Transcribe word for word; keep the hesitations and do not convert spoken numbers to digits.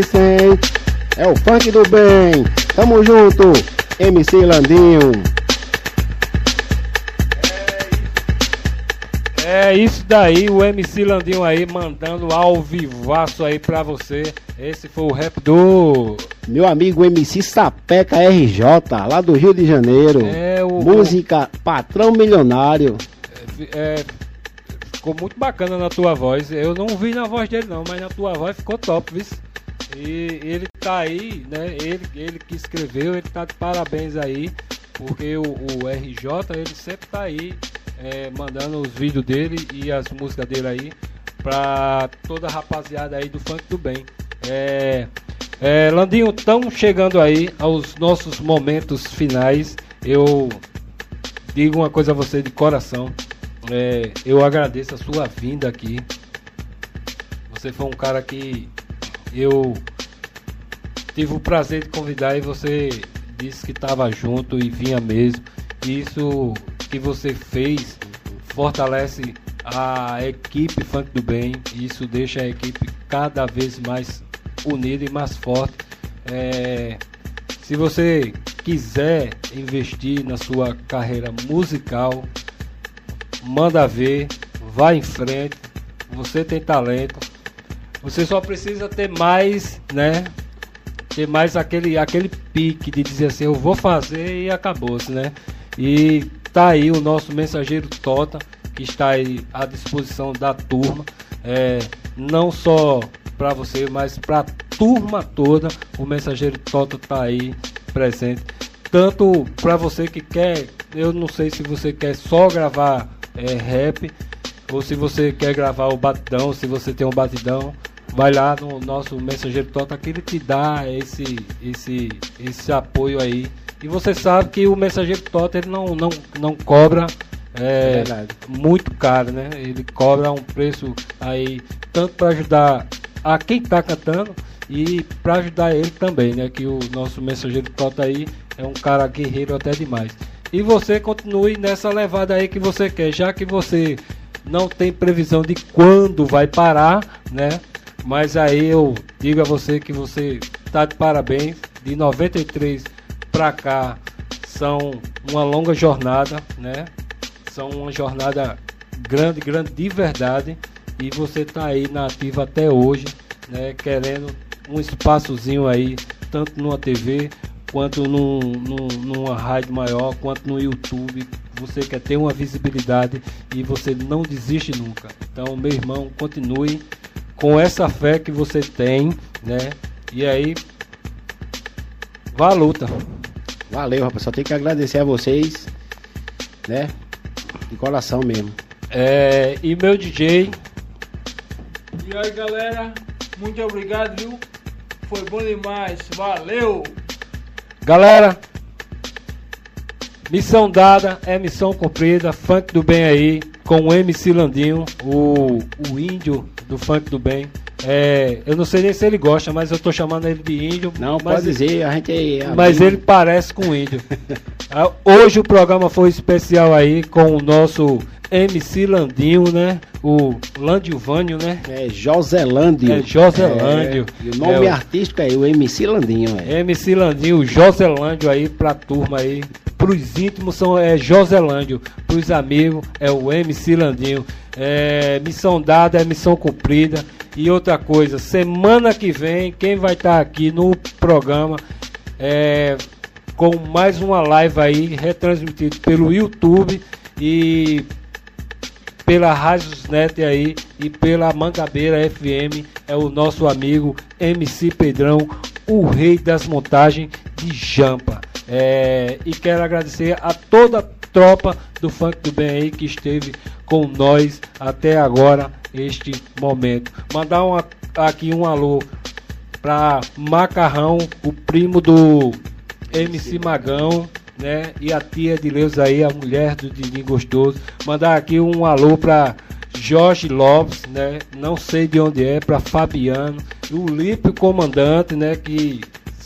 É o funk do bem. Tamo junto, M C Landinho. É isso daí, o M C Landinho aí mandando ao vivaço aí pra você. Esse foi o rap do meu amigo M C Sapeca R J, lá do Rio de Janeiro. É o música Patrão Milionário. É, é, ficou muito bacana na tua voz. Eu não vi na voz dele não, mas na tua voz ficou top, viu? E ele tá aí, né? Ele, ele que escreveu, ele tá de parabéns aí, porque o, o R J, ele sempre tá aí é, mandando os vídeos dele e as músicas dele aí pra toda a rapaziada aí do funk do bem. É, é, Landinho, estamos chegando aí aos nossos momentos finais. Eu digo uma coisa a você de coração. É, eu agradeço a sua vinda aqui. Você foi um cara que eu tive o prazer de convidar e você disse que estava junto e vinha mesmo. Isso que você fez fortalece a equipe Funk do Bem. Isso deixa a equipe cada vez mais unida e mais forte. É, se você quiser investir na sua carreira musical, manda ver, vá em frente. Você tem talento. Você só precisa ter mais, né? Ter mais aquele, aquele pique de dizer assim, eu vou fazer e acabou-se, né? E tá aí o nosso mensageiro Tota, que está aí à disposição da turma. É, não só para você, mas para a turma toda. O mensageiro Tota tá aí presente. Tanto para você que quer, eu não sei se você quer só gravar é, rap, ou se você quer gravar o batidão, se você tem um batidão. Vai lá no nosso mensageiro Tota que ele te dá esse, esse, esse apoio aí. E você sabe que o mensageiro Tota ele não, não, não cobra é, é muito caro, né? Ele cobra um preço aí tanto para ajudar a quem está cantando e para ajudar ele também, né? Que o nosso mensageiro Tota aí é um cara guerreiro até demais. E você continue nessa levada aí que você quer, já que você não tem previsão de quando vai parar, né? Mas aí eu digo a você que você está de parabéns. De noventa e três para cá são uma longa jornada, né? São uma jornada grande, grande de verdade. E você está aí na ativa até hoje, né? Querendo um espaçozinho aí, tanto numa T V, quanto num, num, numa rádio maior, quanto no YouTube. Você quer ter uma visibilidade e você não desiste nunca. Então, meu irmão, continue com essa fé que você tem, né? E aí, vá à luta. Valeu, rapaz. Só tenho que agradecer a vocês, né? De coração mesmo. É, e meu D J. E aí, galera, muito obrigado, viu? Foi bom demais. Valeu! Galera, missão dada é missão cumprida. Funk do Bem aí, com o M C Landinho, o, o índio do Funk do Bem. É, eu não sei nem se ele gosta, mas eu tô chamando ele de índio. Não, mas pode dizer, a gente é... Mas ele parece com índio. Hoje o programa foi especial aí com o nosso M C Landinho, né? O Landiovânio, né? É Joselândio. É Joselândio. É, e o nome é, artístico é o M C Landinho. É. M C Landinho, Joselândio aí pra turma aí. Pros íntimos são é Joselândio. Pros amigos é o M C Landinho. É, missão dada é missão cumprida. E outra coisa, semana que vem, quem vai estar aqui no programa é, com mais uma live aí, retransmitido pelo YouTube e pela Rádiosnet aí e pela Mangabeira F M, é o nosso amigo M C Pedrão, o rei das montagens de Jampa. É, e quero agradecer a toda a tropa do Funk do Bem aí que esteve com nós até agora, este momento. Mandar uma, aqui um alô para Macarrão, o primo do M C Magão, né? E a tia de Leus aí, a mulher do Dindinho Gostoso. Mandar aqui um alô para Jorge Lopes, né? Não sei de onde é, para Fabiano, e o Lipe, o comandante, né? Que